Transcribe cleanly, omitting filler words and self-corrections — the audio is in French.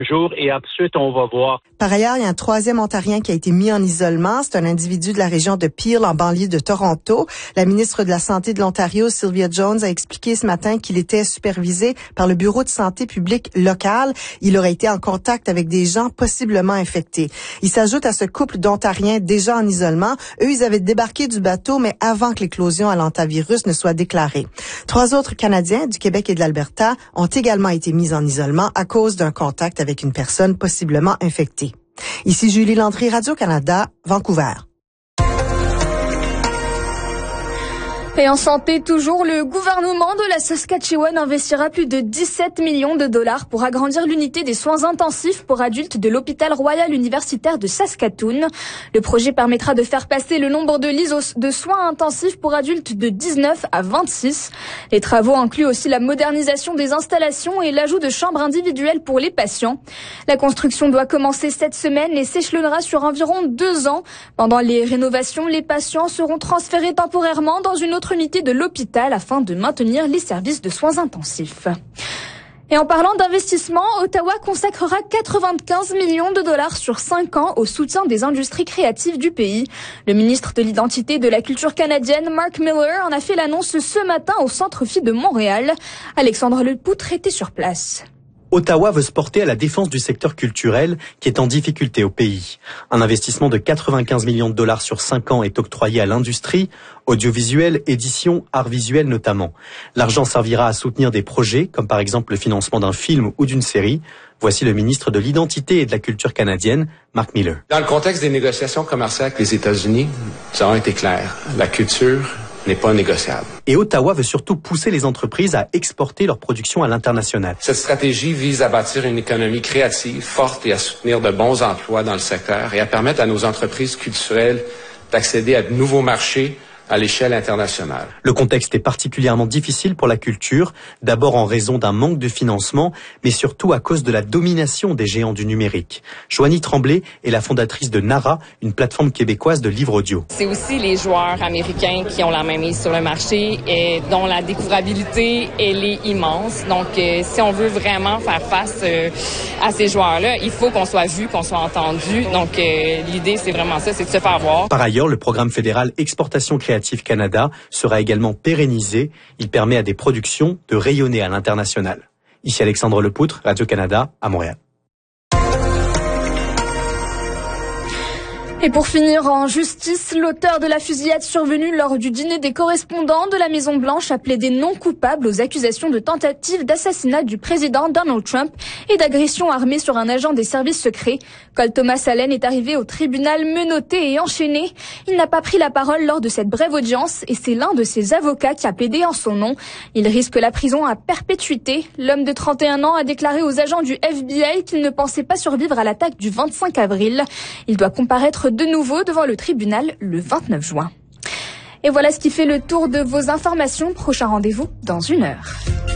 jour et ensuite on va voir. Par ailleurs, il y a un troisième Ontarien qui a été mis en isolement. C'est un individu de la région de Peel, en banlieue de Toronto. La ministre de la Santé de l'Ontario, Sylvia Jones, a expliqué ce matin qu'il était supervisé par le Bureau de santé publique local. Il aurait été en contact avec des gens possiblement infectés. Il s'ajoute à ce couple d'Ontariens déjà en isolement. Eux, ils avaient débarqué du bateau, mais avant que l'éclosion à l'hantavirus ne soit déclarée. 3 autres Canadiens du Québec et de l'Alberta ont également été mis en isolement à cause d'un contact avec une personne possiblement infectée. Ici Julie Landry, Radio-Canada, Vancouver. Et en santé, toujours, le gouvernement de la Saskatchewan investira plus de 17 millions de dollars pour agrandir l'unité des soins intensifs pour adultes de l'hôpital royal universitaire de Saskatoon. Le projet permettra de faire passer le nombre de lits de soins intensifs pour adultes de 19 à 26. Les travaux incluent aussi la modernisation des installations et l'ajout de chambres individuelles pour les patients. La construction doit commencer cette semaine et s'échelonnera sur environ 2 ans. Pendant les rénovations, les patients seront transférés temporairement dans une autre unité de l'hôpital afin de maintenir les services de soins intensifs. Et en parlant d'investissement, Ottawa consacrera 95 millions de dollars sur 5 ans au soutien des industries créatives du pays. Le ministre de l'Identité et de la Culture canadienne, Mark Miller, en a fait l'annonce ce matin au Centre Phi de Montréal. Alexandre Lepoutre était sur place. Ottawa veut se porter à la défense du secteur culturel qui est en difficulté au pays. Un investissement de 95 millions de dollars sur 5 ans est octroyé à l'industrie, audiovisuel, édition, art visuel notamment. L'argent servira à soutenir des projets, comme par exemple le financement d'un film ou d'une série. Voici le ministre de l'Identité et de la Culture canadienne, Mark Miller. Dans le contexte des négociations commerciales avec les États-Unis, nous avons été clairs. La culture n'est pas négociable. Et Ottawa veut surtout pousser les entreprises à exporter leur production à l'international. Cette stratégie vise à bâtir une économie créative, forte et à soutenir de bons emplois dans le secteur et à permettre à nos entreprises culturelles d'accéder à de nouveaux marchés à l'échelle internationale. Le contexte est particulièrement difficile pour la culture, d'abord en raison d'un manque de financement, mais surtout à cause de la domination des géants du numérique. Joanie Tremblay est la fondatrice de Nara, une plateforme québécoise de livres audio. C'est aussi les joueurs américains qui ont la main mise sur le marché et dont la découvrabilité, elle est immense. Donc, si on veut vraiment faire face à ces joueurs-là, il faut qu'on soit vu, qu'on soit entendu. Donc, l'idée, c'est vraiment ça, c'est de se faire voir. Par ailleurs, le programme fédéral Exportation Créative Canada sera également pérennisé. Il permet à des productions de rayonner à l'international. Ici Alexandre Lepoutre, Radio-Canada, à Montréal. Et pour finir en justice, l'auteur de la fusillade survenue lors du dîner des correspondants de la Maison-Blanche a plaidé non coupable aux accusations de tentative d'assassinat du président Donald Trump et d'agression armée sur un agent des services secrets. Cole Thomas Allen est arrivé au tribunal menotté et enchaîné. Il n'a pas pris la parole lors de cette brève audience et c'est l'un de ses avocats qui a plaidé en son nom. Il risque la prison à perpétuité. L'homme de 31 ans a déclaré aux agents du FBI qu'il ne pensait pas survivre à l'attaque du 25 avril. Il doit comparaître de nouveau devant le tribunal le 29 juin. Et voilà ce qui fait le tour de vos informations. Prochain rendez-vous dans 1 heure.